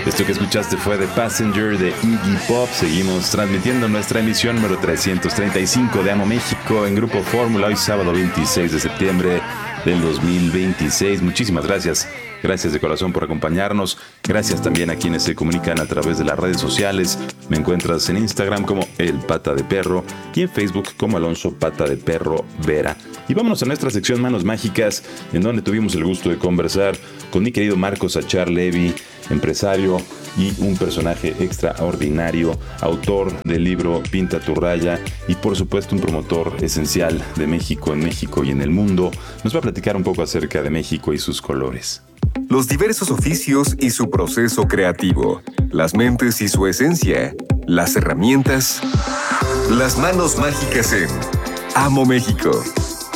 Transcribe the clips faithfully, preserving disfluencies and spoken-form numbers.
Esto que escuchaste fue The Passenger de Iggy Pop. Seguimos transmitiendo nuestra emisión número trescientos treinta y cinco de Amo México en Grupo Fórmula, hoy sábado veintiséis de septiembre del dos mil veintiséis. Muchísimas gracias. Gracias de corazón por acompañarnos. Gracias también a quienes se comunican a través de las redes sociales. Me encuentras en Instagram como El Pata de Perro y en Facebook como Alonso Pata de Perro Vera. Y vámonos a nuestra sección Manos Mágicas, en donde tuvimos el gusto de conversar con mi querido Marcos Achar Levy, empresario y un personaje extraordinario, autor del libro Pinta tu raya y por supuesto un promotor esencial de México en México y en el mundo. Nos va a platicar un poco acerca de México y sus colores. Los diversos oficios y su proceso creativo, las mentes y su esencia, las herramientas, las manos mágicas en Amo México.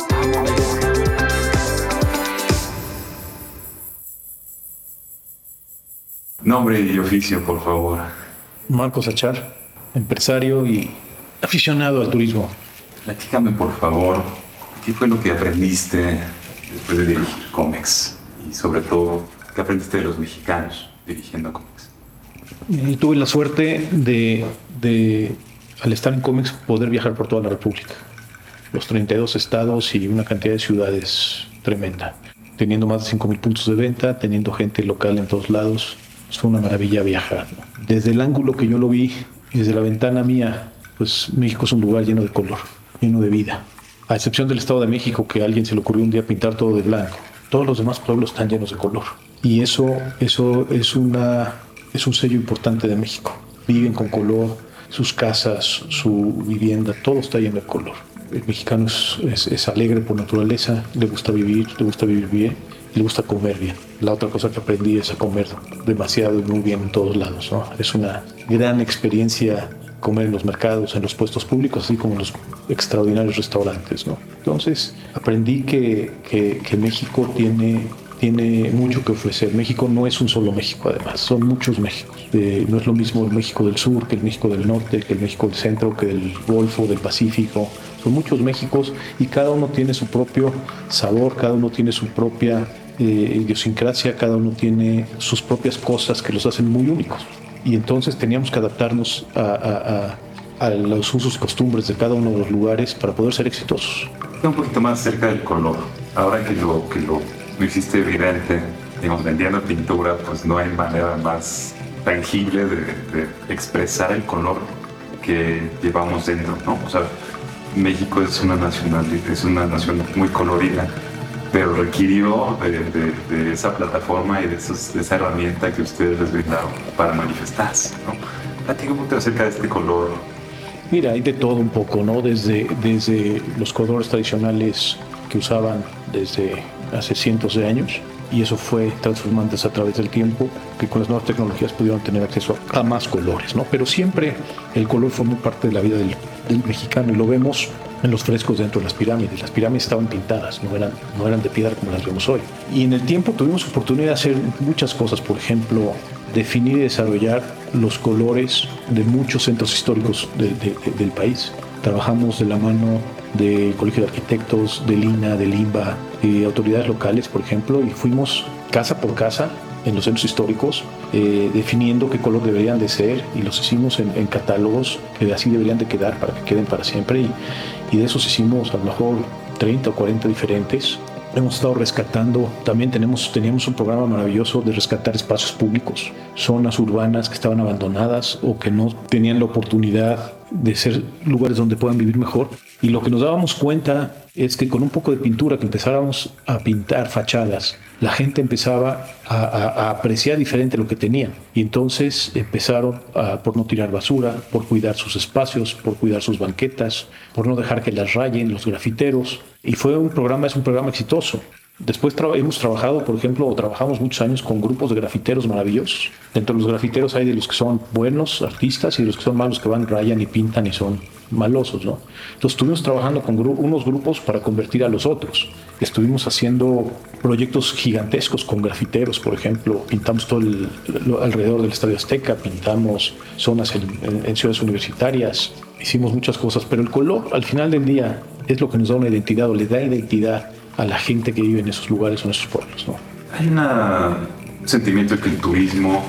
Nombre y oficio, por favor. Marcos Achar, empresario y aficionado al turismo. Platícame, por favor, ¿qué fue lo que aprendiste después de dirigir Comex? Y sobre todo, ¿qué aprendiste de los mexicanos dirigiendo Comex? Y tuve la suerte de, de, al estar en Comex, poder viajar por toda la República. Los treinta y dos estados y una cantidad de ciudades tremenda. Teniendo más de cinco mil puntos de venta, teniendo gente local en todos lados. Fue una maravilla viajar. Desde el ángulo que yo lo vi, y desde la ventana mía, pues México es un lugar lleno de color, lleno de vida. A excepción del Estado de México, que a alguien se le ocurrió un día pintar todo de blanco. Todos los demás pueblos están llenos de color. Y eso, eso es, una, es un sello importante de México. Viven con color, sus casas, su vivienda, todo está lleno de color. El mexicano es, es, es alegre por naturaleza, le gusta vivir, le gusta vivir bien, le gusta comer bien. La otra cosa que aprendí es a comer demasiado y muy bien en todos lados, ¿no? Es una gran experiencia comer en los mercados, en los puestos públicos, así como en los extraordinarios restaurantes, ¿no? Entonces aprendí que, que, que México tiene, tiene mucho que ofrecer. México no es un solo México, además, son muchos Méxicos. Eh, no es lo mismo el México del sur que el México del norte, que el México del centro, que el Golfo, del Pacífico. Son muchos Méxicos y cada uno tiene su propio sabor, cada uno tiene su propia eh, idiosincrasia, cada uno tiene sus propias cosas que los hacen muy únicos. Y entonces teníamos que adaptarnos a, a, a, a los usos y costumbres de cada uno de los lugares para poder ser exitosos. Un poquito más acerca del color. Ahora que lo, que lo, lo hiciste evidente, digamos, vendiendo pintura, pues no hay manera más tangible de, de expresar el color que llevamos dentro, ¿no? O sea, México es una nacional, es una nación muy colorida, pero requirió de, de, de esa plataforma y de, esos, de esa herramienta que ustedes les brindaron para manifestarse, ¿no? Platica un poco acerca de este color. Mira, hay de todo un poco, ¿no? Desde, desde los colores tradicionales que usaban desde hace cientos de años, y eso fue transformándose a través del tiempo, que con las nuevas tecnologías pudieron tener acceso a más colores, ¿no? Pero siempre el color formó parte de la vida del, del mexicano, y lo vemos en los frescos dentro de las pirámides. Las pirámides estaban pintadas, no eran, no eran de piedra como las vemos hoy. Y en el tiempo tuvimos oportunidad de hacer muchas cosas, por ejemplo, definir y desarrollar los colores de muchos centros históricos de, de, de, del país. Trabajamos de la mano del Colegio de Arquitectos, del I N A, del I N B A, eh, autoridades locales, por ejemplo, y fuimos casa por casa en los centros históricos, eh, definiendo qué color deberían de ser, y los hicimos en, en catálogos que así deberían de quedar para que queden para siempre, y, y de esos hicimos a lo mejor treinta o cuarenta diferentes. Hemos estado rescatando, también tenemos, teníamos un programa maravilloso de rescatar espacios públicos, zonas urbanas que estaban abandonadas o que no tenían la oportunidad de ser lugares donde puedan vivir mejor. Y lo que nos dábamos cuenta es que con un poco de pintura, que empezáramos a pintar fachadas, la gente empezaba a, a, a apreciar diferente lo que tenían. Y entonces empezaron a, por no tirar basura, por cuidar sus espacios, por cuidar sus banquetas, por no dejar que las rayen los grafiteros. Y fue un programa, es un programa exitoso. Después tra- hemos trabajado, por ejemplo, o trabajamos muchos años con grupos de grafiteros maravillosos. Dentro de los grafiteros hay de los que son buenos artistas y de los que son malos, que van, rayan y pintan y son malosos, ¿no? Entonces estuvimos trabajando con gru- unos grupos para convertir a los otros. Estuvimos haciendo proyectos gigantescos con grafiteros, por ejemplo, pintamos todo el, lo, alrededor del Estadio Azteca, pintamos zonas en, en, en ciudades universitarias, hicimos muchas cosas, pero el color al final del día es lo que nos da una identidad o le da identidad a la gente que vive en esos lugares o en esos pueblos, ¿no? Hay una, un sentimiento de que el turismo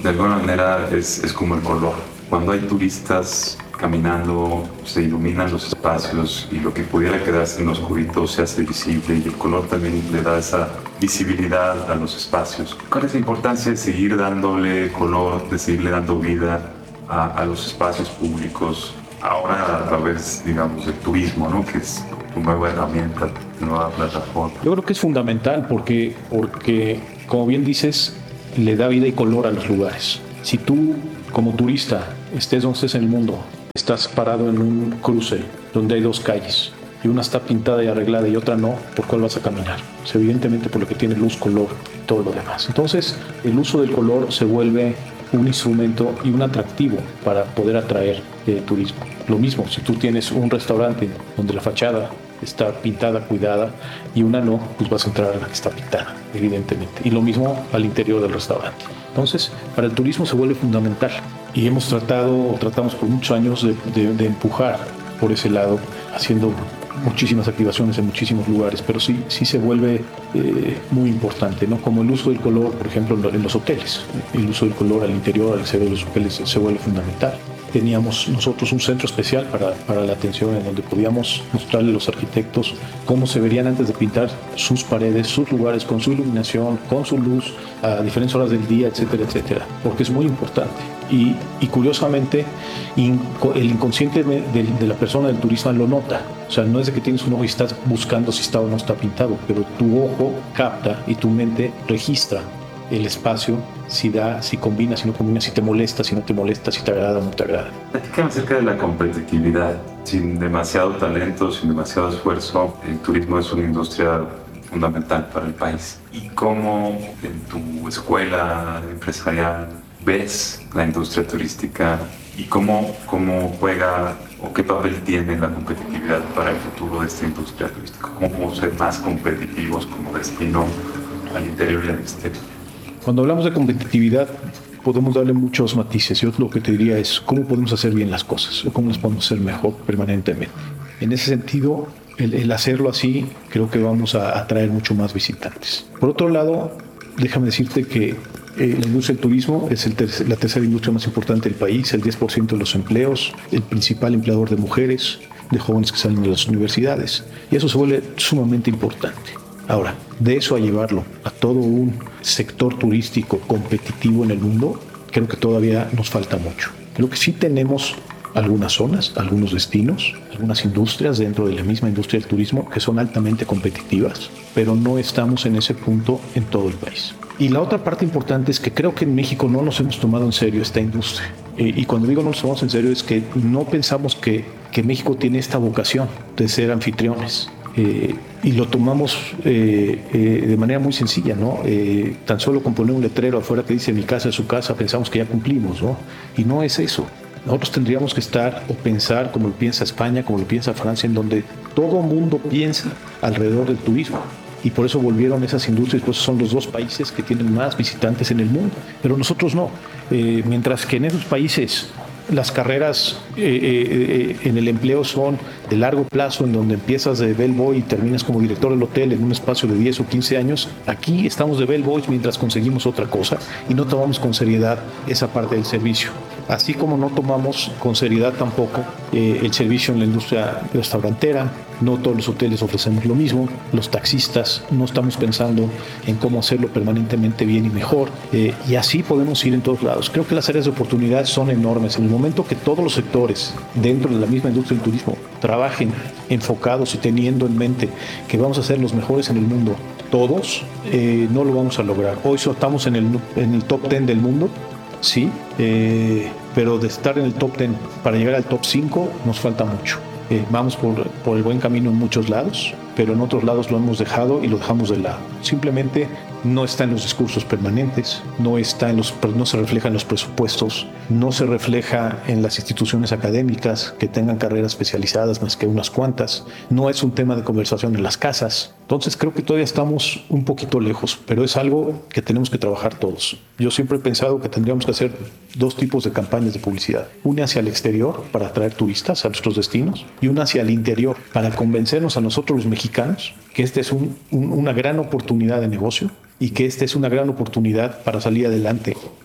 de alguna manera es, es como el color. Cuando hay turistas caminando, se iluminan los espacios y lo que pudiera quedarse en lo oscurito se hace visible, y el color también le da esa visibilidad a los espacios. ¿Cuál es la importancia de seguir dándole color, de seguirle dando vida a, a los espacios públicos, ahora a través, digamos, del turismo, ¿no? Que es tu nueva herramienta, tu nueva plataforma? Yo creo que es fundamental porque, porque, como bien dices, le da vida y color a los lugares. Si tú, como turista, estés donde estés en el mundo, estás parado en un cruce donde hay dos calles y una está pintada y arreglada y otra no, ¿por cuál vas a caminar? Pues evidentemente por lo que tiene luz, color y todo lo demás. Entonces, el uso del color se vuelve un instrumento y un atractivo para poder atraer eh, turismo. Lo mismo, si tú tienes un restaurante donde la fachada está pintada, cuidada, y una no, pues vas a entrar a la que está pintada, evidentemente. Y lo mismo al interior del restaurante. Entonces, para el turismo se vuelve fundamental. Y hemos tratado, tratamos por muchos años de, de, de empujar por ese lado, haciendo muchísimas activaciones en muchísimos lugares, pero sí, sí se vuelve eh, muy importante, ¿no? Como el uso del color, por ejemplo, en los hoteles. El uso del color al interior, al exterior de los hoteles se vuelve fundamental. Teníamos nosotros un centro especial para, para la atención, en donde podíamos mostrarle a los arquitectos cómo se verían antes de pintar sus paredes, sus lugares, con su iluminación, con su luz, a diferentes horas del día, etcétera, etcétera, porque es muy importante. Y, y curiosamente, inco, el inconsciente de, de, de la persona, del turista, lo nota. O sea, no es de que tienes un ojo y estás buscando si está o no está pintado, pero tu ojo capta y tu mente registra el espacio, si da, si combina, si no combina, si te molesta, si no te molesta, si te agrada o no te agrada. Platícame acerca de la competitividad. Sin demasiado talento, sin demasiado esfuerzo, el turismo es una industria fundamental para el país. ¿Y cómo en tu escuela empresarial ves la industria turística y cómo, cómo juega o qué papel tiene la competitividad para el futuro de esta industria turística? ¿Cómo podemos ser más competitivos como destino al interior y al exterior? Cuando hablamos de competitividad, podemos darle muchos matices. Yo lo que te diría es cómo podemos hacer bien las cosas o cómo las podemos hacer mejor permanentemente. En ese sentido, el, el hacerlo así, creo que vamos a atraer mucho más visitantes. Por otro lado, déjame decirte que eh, la industria del turismo es el ter- la tercera industria más importante del país, el diez por ciento de los empleos, el principal empleador de mujeres, de jóvenes que salen de las universidades. Y eso se vuelve sumamente importante. Ahora, de eso a llevarlo a todo un sector turístico competitivo en el mundo, creo que todavía nos falta mucho. Creo que sí tenemos algunas zonas, algunos destinos, algunas industrias dentro de la misma industria del turismo que son altamente competitivas, pero no estamos en ese punto en todo el país. Y la otra parte importante es que creo que en México no nos hemos tomado en serio esta industria. Eh, y cuando digo no nos tomamos en serio es que no pensamos que, que México tiene esta vocación de ser anfitriones. Eh, y lo tomamos eh, eh, de manera muy sencilla, ¿no? Eh, tan solo con poner un letrero afuera que dice mi casa es su casa, pensamos que ya cumplimos, ¿no? Y no es eso. Nosotros tendríamos que estar o pensar como lo piensa España, como lo piensa Francia, en donde todo mundo piensa alrededor del turismo. Y por eso volvieron esas industrias, por eso son los dos países que tienen más visitantes en el mundo. Pero nosotros no. Eh, mientras que en esos países las carreras eh, eh, en el empleo son de largo plazo, en donde empiezas de bellboy y terminas como director del hotel en un espacio de diez o quince años. Aquí estamos de bellboys mientras conseguimos otra cosa y no tomamos con seriedad esa parte del servicio. Así como no tomamos con seriedad tampoco eh, el servicio en la industria restaurantera. No todos los hoteles ofrecemos lo mismo. Los taxistas no estamos pensando en cómo hacerlo permanentemente bien y mejor. Eh, y así podemos ir en todos lados. Creo que las áreas de oportunidad son enormes. En el momento que todos los sectores dentro de la misma industria del turismo trabajen enfocados y teniendo en mente que vamos a ser los mejores en el mundo, todos, eh, no lo vamos a lograr. Hoy estamos en el, en el top diez del mundo, sí, eh, pero de estar en el top diez para llegar al top cinco nos falta mucho. Eh, vamos por, por el buen camino en muchos lados, pero en otros lados lo hemos dejado y lo dejamos de lado. Simplemente no está en los discursos permanentes, no, está en los, no se refleja en los presupuestos, no se refleja en las instituciones académicas que tengan carreras especializadas más que unas cuantas, no es un tema de conversación en las casas. Entonces creo que todavía estamos un poquito lejos, pero es algo que tenemos que trabajar todos. Yo siempre he pensado que tendríamos que hacer dos tipos de campañas de publicidad. Una hacia el exterior para atraer turistas a nuestros destinos y una hacia el interior para convencernos a nosotros los mexicanos que esta es un, un, una gran oportunidad de negocio y que esta es una gran oportunidad para salir adelante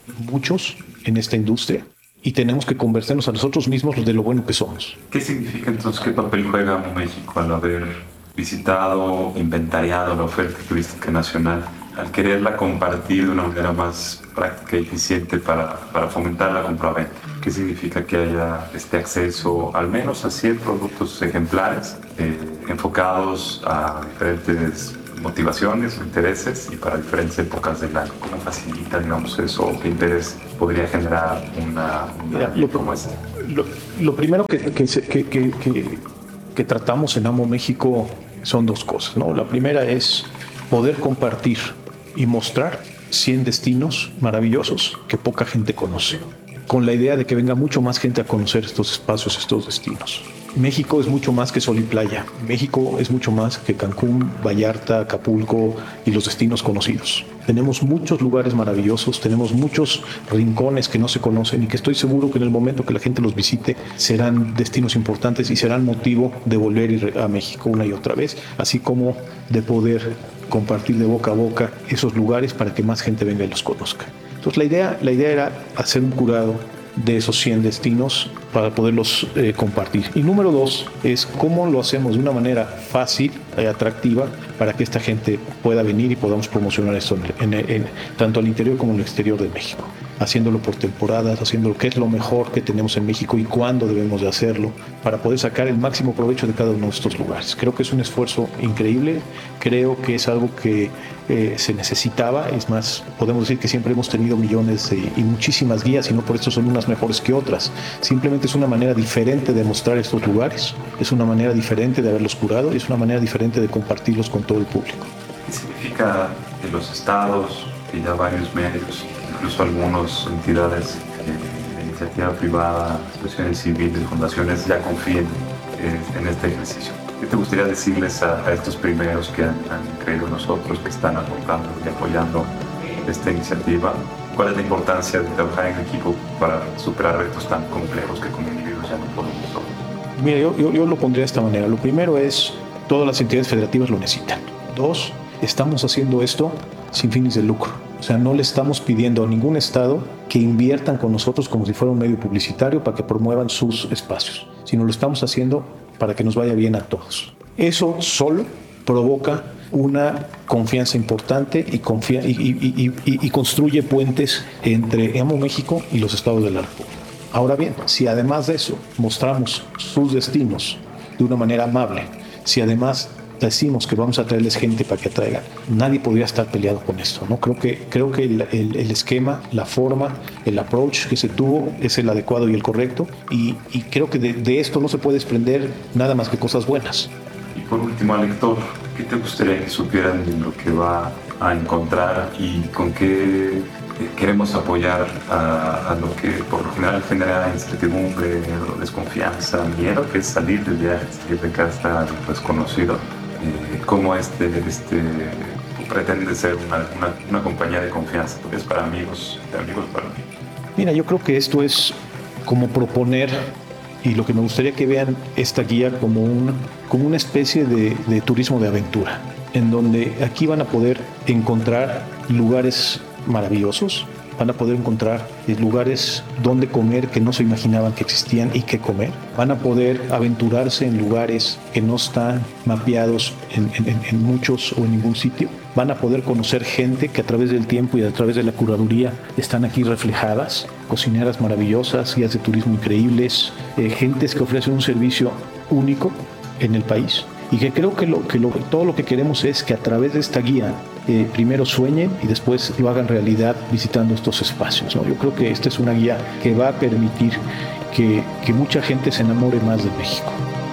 muchos en esta industria y tenemos que convencernos a nosotros mismos de lo bueno que somos. ¿Qué significa entonces, qué papel juega México al haber visitado, inventariado la oferta turística nacional, al quererla compartir de una manera más práctica y eficiente para, para fomentar la compraventa? ¿Qué significa que haya este acceso al menos a cien productos ejemplares eh, enfocados a diferentes motivaciones o intereses y para diferentes épocas del año? ¿Cómo facilita, digamos, eso? ¿Qué interés podría generar una, una Mira, lo, como esta? Lo, lo primero que, que, que, que, que, que tratamos en Amo México son dos cosas, ¿no? La primera es poder compartir y mostrar cien destinos maravillosos que poca gente conoce, con la idea de que venga mucho más gente a conocer estos espacios, estos destinos. México es mucho más que sol y playa. México es mucho más que Cancún, Vallarta, Acapulco y los destinos conocidos. Tenemos muchos lugares maravillosos, tenemos muchos rincones que no se conocen y que estoy seguro que en el momento que la gente los visite serán destinos importantes y serán motivo de volver a México una y otra vez, así como de poder compartir de boca a boca esos lugares para que más gente venga y los conozca. Entonces la idea, la idea era hacer un curado de esos cien destinos para poderlos eh, compartir. Y número dos es cómo lo hacemos de una manera fácil y atractiva para que esta gente pueda venir y podamos promocionar esto en, en, en, tanto al interior como en el exterior de México, haciéndolo por temporadas, haciéndolo qué es lo mejor que tenemos en México y cuándo debemos de hacerlo para poder sacar el máximo provecho de cada uno de estos lugares. Creo que es un esfuerzo increíble, creo que es algo que eh, se necesitaba, es más, podemos decir que siempre hemos tenido millones de, y muchísimas guías y no por esto son unas mejores que otras, simplemente es una manera diferente de mostrar estos lugares, es una manera diferente de haberlos curado y es una manera diferente de compartirlos con todo el público. ¿Qué significa que los estados, que ya varios medios, incluso algunas entidades eh, de iniciativa privada, asociaciones civiles, fundaciones ya confíen eh, en este ejercicio? ¿Qué te gustaría decirles a, a estos primeros que han, han creído en nosotros, que están aportando y apoyando esta iniciativa? ¿Cuál es la importancia de trabajar en equipo para superar retos tan complejos que como individuos ya no podemos solos? Mira, yo, yo, yo lo pondría de esta manera. Lo primero es, todas las entidades federativas lo necesitan. Dos, estamos haciendo esto sin fines de lucro. O sea, no le estamos pidiendo a ningún estado que inviertan con nosotros como si fuera un medio publicitario para que promuevan sus espacios, sino lo estamos haciendo para que nos vaya bien a todos. Eso solo provoca una confianza importante y, confía- y, y, y, y, y construye puentes entre Amo México y los estados de la República. Ahora bien, si además de eso mostramos sus destinos de una manera amable, si además decimos que vamos a traerles gente para que atraigan, nadie podría estar peleado con esto, ¿no? Creo que, creo que el, el, el esquema, la forma, el approach que se tuvo es el adecuado y el correcto y, y creo que de, de esto no se puede desprender nada más que cosas buenas. Y por último, al lector, ¿qué te gustaría que supieran de lo que va a encontrar y con qué queremos apoyar a, a lo que por lo general genera incertidumbre, desconfianza, miedo, que es salir del viaje, salir de casa desconocido? Eh, ¿Cómo este, este pretende ser una, una, una compañía de confianza? Porque es para amigos, de amigos para mí. Mira, yo creo que esto es como proponer, y lo que me gustaría que vean esta guía como, un, como una especie de, de turismo de aventura, en donde aquí van a poder encontrar lugares maravillosos, van a poder encontrar lugares donde comer que no se imaginaban que existían y que comer, van a poder aventurarse en lugares que no están mapeados en, en, en muchos o en ningún sitio, van a poder conocer gente que a través del tiempo y a través de la curaduría están aquí reflejadas, cocineras maravillosas, guías de turismo increíbles, eh, gentes que ofrecen un servicio único en el país. Y que creo que, lo, que lo, todo lo que queremos es que a través de esta guía eh, primero sueñen y después lo hagan realidad visitando estos espacios, ¿no? Yo creo que esta es una guía que va a permitir que, que mucha gente se enamore más de México.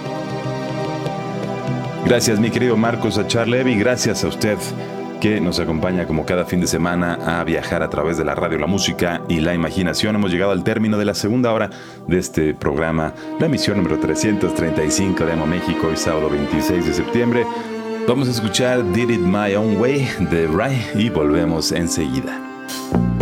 Gracias, mi querido Marcos Acharlevi, gracias a usted que nos acompaña como cada fin de semana a viajar a través de la radio, la música y la imaginación. Hemos llegado al término de la segunda hora de este programa, la emisión número trescientos treinta y cinco de Amo México, hoy sábado veintiséis de septiembre. Vamos a escuchar Did It My Own Way de Rai y volvemos enseguida.